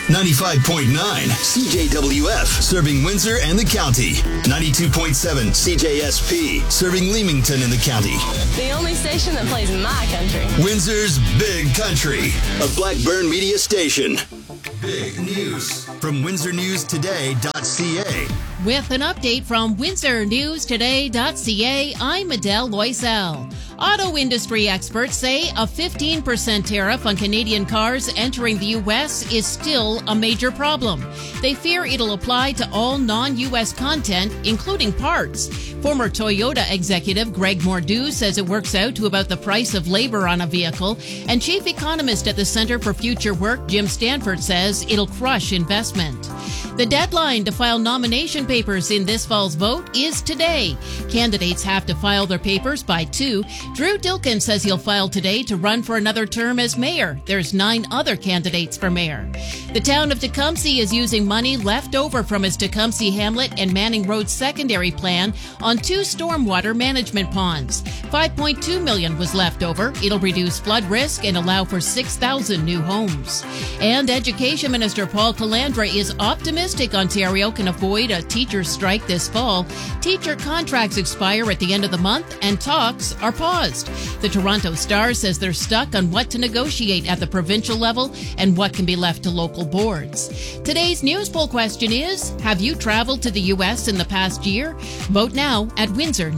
95.9 CJWF, serving Windsor and the county. 92.7 CJSP, serving Leamington and the county. The only station that plays my country. Windsor's Big Country, a Blackburn media station. Big news from WindsorNewsToday.ca. With an update from WindsorNewsToday.ca, I'm Adele Loisel. Auto industry experts say a 15% tariff on Canadian cars entering the U.S. is still a major problem. They fear it'll apply to all non-U.S. content, including parts. Former Toyota executive Greg Mordew says it works out to about the price of labor on a vehicle, and chief economist at the Center for Future Work, Jim Stanford, says it'll crush investment. The deadline to file nomination papers in this fall's vote is today. Candidates have to file their papers by 2. Drew Dilkin says he'll file today to run for another term as mayor. There's 9 other candidates for mayor. The town of Tecumseh is using money left over from its Tecumseh Hamlet and Manning Road secondary plan on 2 stormwater management ponds. $5.2 million was left over. It'll reduce flood risk and allow for 6,000 new homes. And Education Minister Paul Calandra is optimistic Ontario can avoid a teacher's strike this fall. Teacher contracts expire at the end of the month and talks are paused. The Toronto Star says they're stuck on what to negotiate at the provincial level and what can be left to local boards. Today's news poll question is, have you traveled to the U.S. in the past year? Vote now at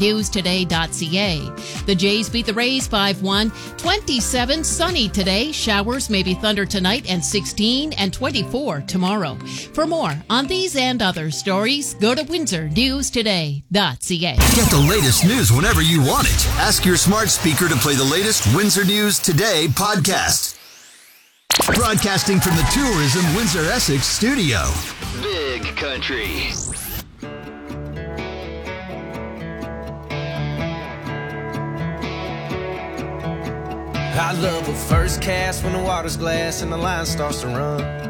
WindsorNewsToday.ca. The Jays beat the Rays 5-1. 27 sunny today. Showers, maybe thunder tonight, and 16 and 24 tomorrow. For more on these and other stories, go to WindsorNewsToday.ca. Get the latest news whenever you want it. Ask your smart speaker to play the latest Windsor News Today podcast. Broadcasting from the Tourism Windsor Essex studio. Big Country. I love a first cast when the water's glass and the line starts to run.